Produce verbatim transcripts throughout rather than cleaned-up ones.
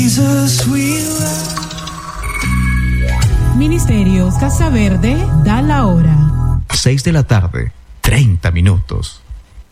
Jesus we love. Ministerios Casa Verde da la hora. Seis de la tarde, treinta minutos.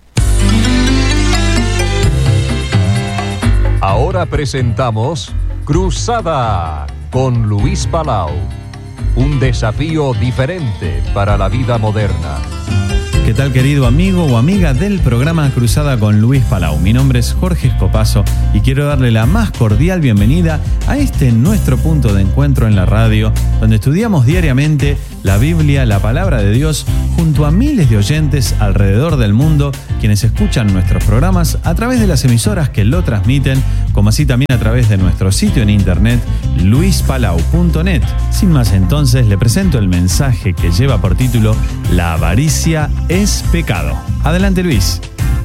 Ahora presentamos Cruzada con Luis Palau. Un desafío diferente para la vida moderna. ¿Qué tal, querido amigo o amiga del programa Cruzada con Luis Palau? Mi nombre es Jorge Escopazo y quiero darle la más cordial bienvenida a este nuestro punto de encuentro en la radio, donde estudiamos diariamente la Biblia, la palabra de Dios, junto a miles de oyentes alrededor del mundo, quienes escuchan nuestros programas a través de las emisoras que lo transmiten, como así también a través de nuestro sitio en internet, luis palau punto net. Sin más entonces, le presento el mensaje que lleva por título La avaricia es pecado. Adelante, Luis.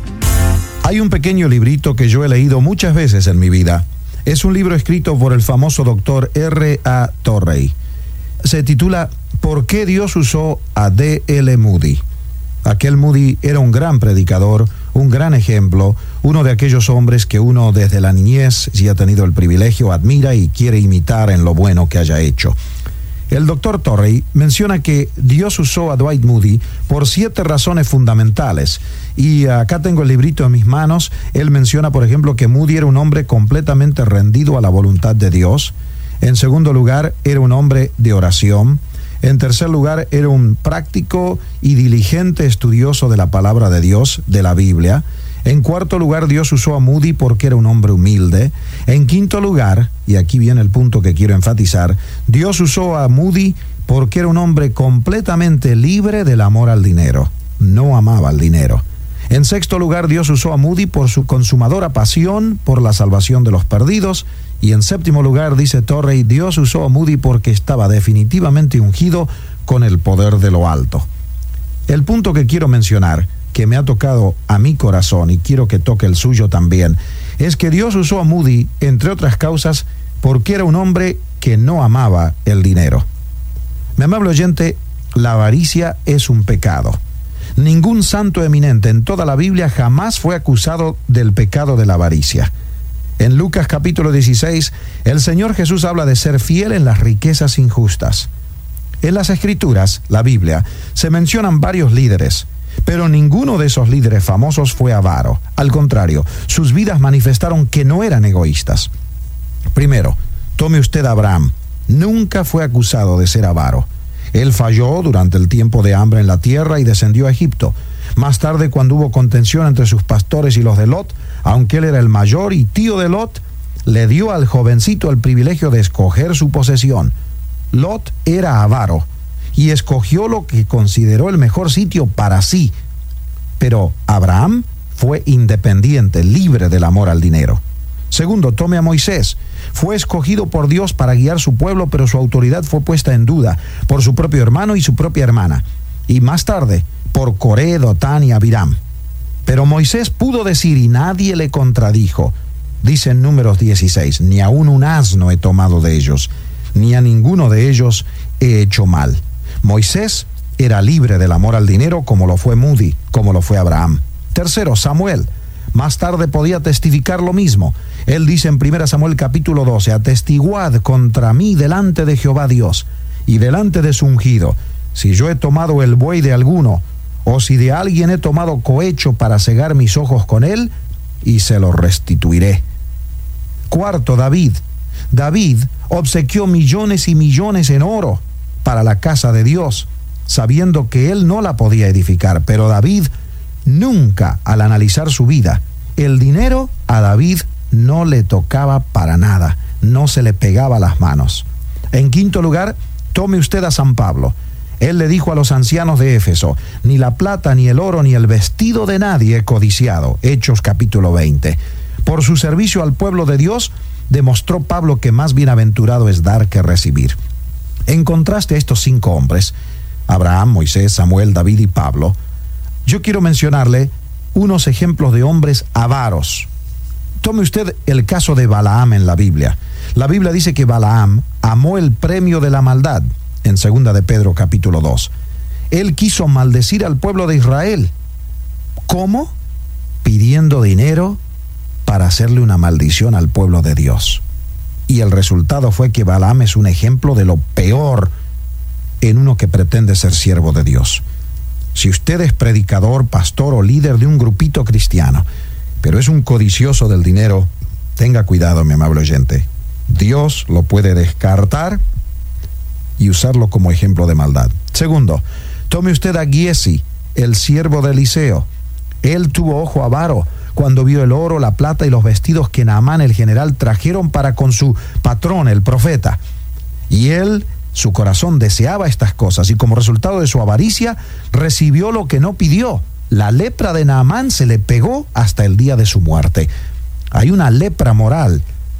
Hay un pequeño librito que yo he leído muchas veces en mi vida. Es un libro escrito por el famoso doctor R A Torrey. Se titula ¿Por qué Dios usó a D L Moody? Aquel Moody era un gran predicador, un gran ejemplo, uno de aquellos hombres que uno desde la niñez, si ha tenido el privilegio, admira y quiere imitar en lo bueno que haya hecho. El doctor Torrey menciona que Dios usó a Dwight Moody por siete razones fundamentales. Y acá tengo el librito en mis manos. Él menciona, por ejemplo, que Moody era un hombre completamente rendido a la voluntad de Dios. En segundo lugar, era un hombre de oración. En tercer lugar, era un práctico y diligente estudioso de la palabra de Dios, de la Biblia. En cuarto lugar, Dios usó a Moody porque era un hombre humilde. En quinto lugar, y aquí viene el punto que quiero enfatizar, Dios usó a Moody porque era un hombre completamente libre del amor al dinero. No amaba el dinero. En sexto lugar, Dios usó a Moody por su consumadora pasión por la salvación de los perdidos. Y en séptimo lugar, dice Torrey, Dios usó a Moody porque estaba definitivamente ungido con el poder de lo alto. El punto que quiero mencionar, que me ha tocado a mi corazón y quiero que toque el suyo también, es que Dios usó a Moody, entre otras causas, porque era un hombre que no amaba el dinero. Mi amable oyente, la avaricia es un pecado. Ningún santo eminente en toda la Biblia jamás fue acusado del pecado de la avaricia. En Lucas capítulo dieciséis, el Señor Jesús habla de ser fiel en las riquezas injustas. En las Escrituras, la Biblia, se mencionan varios líderes, pero ninguno de esos líderes famosos fue avaro. Al contrario, sus vidas manifestaron que no eran egoístas. Primero, tome usted a Abraham. Nunca fue acusado de ser avaro. Él falló durante el tiempo de hambre en la tierra y descendió a Egipto. Más tarde, cuando hubo contención entre sus pastores y los de Lot, aunque él era el mayor y tío de Lot, le dio al jovencito el privilegio de escoger su posesión. Lot era avaro y escogió lo que consideró el mejor sitio para sí. Pero Abraham fue independiente, libre del amor al dinero. Segundo, tome a Moisés. Fue escogido por Dios para guiar su pueblo, pero su autoridad fue puesta en duda por su propio hermano y su propia hermana. Y más tarde, por Coré, Dotán y Abiram. Pero Moisés pudo decir, y nadie le contradijo, dice en Números dieciséis, ni aun un asno he tomado de ellos, ni a ninguno de ellos he hecho mal. Moisés era libre del amor al dinero, como lo fue Moody, como lo fue Abraham. Tercero, Samuel. Más tarde podía testificar lo mismo. Él dice en primera Samuel capítulo doce, atestiguad contra mí delante de Jehová Dios y delante de su ungido, si yo he tomado el buey de alguno, o si de alguien he tomado cohecho para cegar mis ojos con él, y se lo restituiré. Cuarto, David. David obsequió millones y millones en oro para la casa de Dios, sabiendo que él no la podía edificar. Pero David nunca, al analizar su vida, el dinero a David no le tocaba para nada, no se le pegaba a las manos. En quinto lugar, tome usted a San Pablo. Él le dijo a los ancianos de Éfeso, ni la plata, ni el oro, ni el vestido de nadie he codiciado. Hechos capítulo veinte. Por su servicio al pueblo de Dios, demostró Pablo que más bienaventurado es dar que recibir. En contraste a estos cinco hombres, Abraham, Moisés, Samuel, David y Pablo, yo quiero mencionarle unos ejemplos de hombres avaros. Tome usted el caso de Balaam en la Biblia. La Biblia dice que Balaam amó el premio de la maldad, en segunda de Pedro capítulo dos. Él quiso maldecir al pueblo de Israel. ¿Cómo? Pidiendo dinero para hacerle una maldición al pueblo de Dios. Y el resultado fue que Balaam es un ejemplo de lo peor en uno que pretende ser siervo de Dios. Si usted es predicador, pastor o líder de un grupito cristiano, pero es un codicioso del dinero, tenga cuidado, mi amable oyente. Dios lo puede descartar y usarlo como ejemplo de maldad. Segundo, tome usted a Giesi, el siervo de Eliseo. Él tuvo ojo avaro cuando vio el oro, la plata y los vestidos que Naamán el general trajeron para con su patrón, el profeta. Y él, su corazón deseaba estas cosas, y como resultado de su avaricia, recibió lo que no pidió. La lepra de Naamán se le pegó hasta el día de su muerte. Hay una lepra moral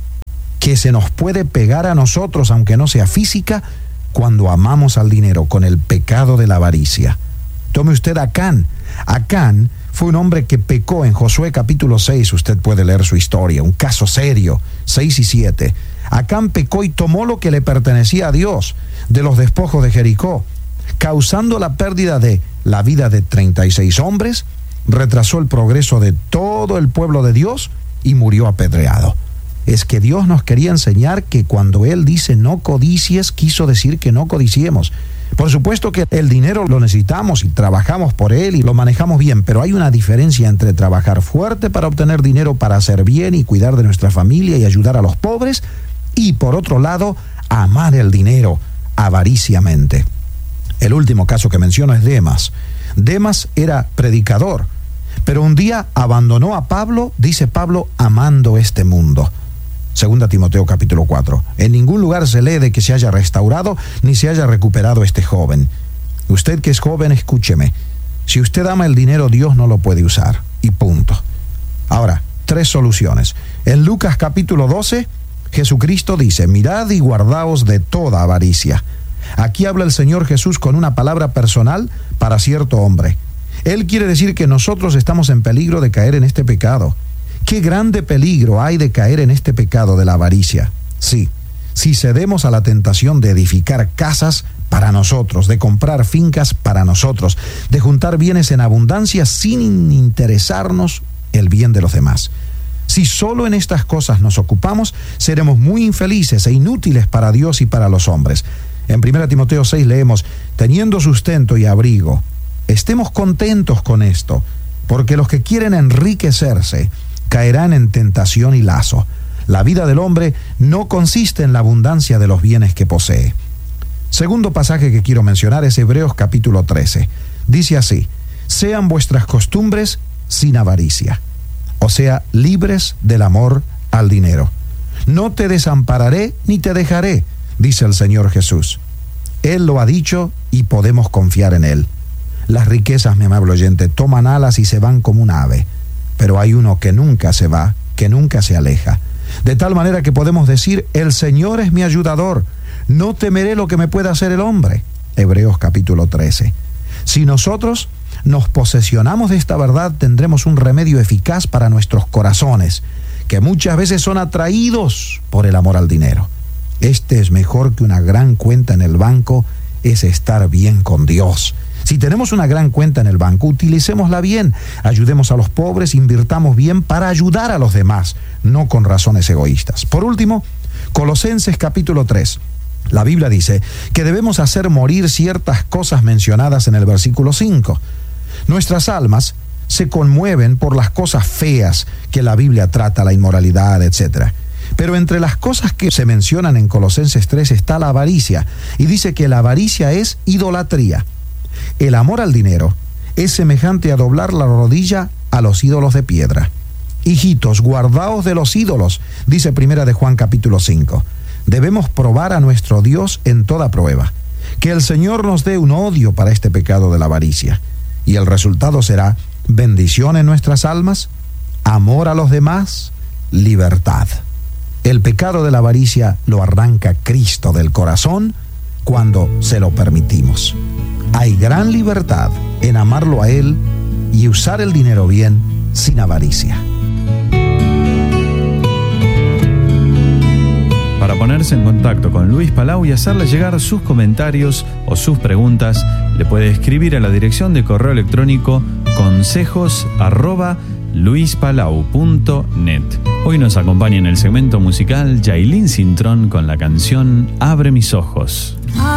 que se nos puede pegar a nosotros, aunque no sea física, cuando amamos al dinero, con el pecado de la avaricia. Tome usted a Acán. Acán fue un hombre que pecó en Josué capítulo seis, usted puede leer su historia, un caso serio, seis y siete. Acán pecó y tomó lo que le pertenecía a Dios, de los despojos de Jericó, causando la pérdida de la vida de treinta y seis hombres, retrasó el progreso de todo el pueblo de Dios y murió apedreado. Es que Dios nos quería enseñar que cuando Él dice no codicies, quiso decir que no codiciemos. Por supuesto que el dinero lo necesitamos y trabajamos por él y lo manejamos bien, pero hay una diferencia entre trabajar fuerte para obtener dinero para hacer bien y cuidar de nuestra familia y ayudar a los pobres, y por otro lado, amar el dinero avariciamente. El último caso que menciono es Demas. Demas era predicador, pero un día abandonó a Pablo, dice Pablo, amando este mundo. Segunda Timoteo capítulo cuatro. En ningún lugar se lee de que se haya restaurado ni se haya recuperado este joven. Usted que es joven, escúcheme. Si usted ama el dinero, Dios no lo puede usar. Y punto. Ahora, tres soluciones. En Lucas capítulo doce, Jesucristo dice, mirad y guardaos de toda avaricia. Aquí habla el Señor Jesús con una palabra personal para cierto hombre. Él quiere decir que nosotros estamos en peligro de caer en este pecado. ¿Qué grande peligro hay de caer en este pecado de la avaricia? Sí, si cedemos a la tentación de edificar casas para nosotros, de comprar fincas para nosotros, de juntar bienes en abundancia sin interesarnos el bien de los demás. Si solo en estas cosas nos ocupamos, seremos muy infelices e inútiles para Dios y para los hombres. En primera Timoteo seis leemos, teniendo sustento y abrigo, estemos contentos con esto, porque los que quieren enriquecerse caerán en tentación y lazo. La vida del hombre no consiste en la abundancia de los bienes que posee. Segundo pasaje que quiero mencionar es Hebreos capítulo trece. Dice así, sean vuestras costumbres sin avaricia, o sea, libres del amor al dinero. No te desampararé ni te dejaré, dice el Señor Jesús. Él lo ha dicho y podemos confiar en Él. Las riquezas, mi amable oyente, toman alas y se van como un ave. Pero hay uno que nunca se va, que nunca se aleja. De tal manera que podemos decir, el Señor es mi ayudador, no temeré lo que me pueda hacer el hombre. Hebreos capítulo trece. Si nosotros nos posesionamos de esta verdad, tendremos un remedio eficaz para nuestros corazones, que muchas veces son atraídos por el amor al dinero. Este es mejor que una gran cuenta en el banco, es estar bien con Dios. Si tenemos una gran cuenta en el banco, utilicémosla bien, ayudemos a los pobres, invirtamos bien para ayudar a los demás, no con razones egoístas. Por último, Colosenses capítulo tres. La Biblia dice que debemos hacer morir ciertas cosas mencionadas en el versículo cinco. Nuestras almas se conmueven por las cosas feas que la Biblia trata, la inmoralidad, etcétera. Pero entre las cosas que se mencionan en Colosenses tres está la avaricia, y dice que la avaricia es idolatría. El amor al dinero es semejante a doblar la rodilla a los ídolos de piedra. Hijitos, guardaos de los ídolos, dice primera de Juan capítulo cinco. Debemos probar a nuestro Dios en toda prueba. Que el Señor nos dé un odio para este pecado de la avaricia. Y el resultado será bendición en nuestras almas, amor a los demás, libertad. El pecado de la avaricia lo arranca Cristo del corazón cuando se lo permitimos. Hay gran libertad en amarlo a Él y usar el dinero bien sin avaricia. Para ponerse en contacto con Luis Palau y hacerle llegar sus comentarios o sus preguntas, le puede escribir a la dirección de correo electrónico consejos arroba luis palau punto net. Hoy nos acompaña en el segmento musical Yailin Cintrón con la canción Abre mis ojos.